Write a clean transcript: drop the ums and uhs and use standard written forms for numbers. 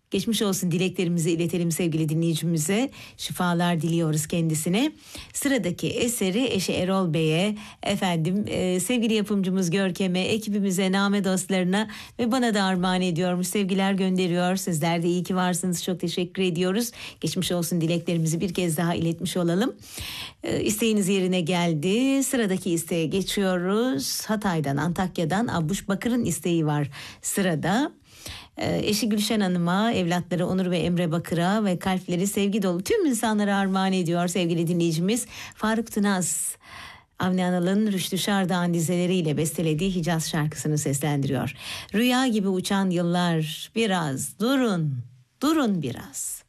Geçmiş olsun dileklerimizi iletelim sevgili dinleyicimize. Şifalar diliyoruz kendisine. Sıradaki eseri eşi Erol Bey'e, efendim sevgili yapımcımız Görkem'e, ekibimize, Name dostlarına ve bana da armağan ediyormuş. Sevgiler gönderiyor. Sizler de iyi ki varsınız. Çok teşekkür ediyoruz. Geçmiş olsun dileklerimizi bir kez daha iletmiş olalım. İsteğiniz yerine geldi. Sıradaki isteğe geçiyoruz. Hatay'dan, Antakya'dan Abbuş Bakır'ın isteği var sırada. Eşi Gülşen Hanım'a, evlatları Onur ve Emre Bakır'a ve kalpleri sevgi dolu tüm insanlara armağan ediyor sevgili dinleyicimiz. Faruk Tınaz, Avni Anal'ın Rüştü Şardağ'ın dizeleriyle bestelediği Hicaz şarkısını seslendiriyor. Rüya gibi uçan yıllar, biraz durun, durun biraz.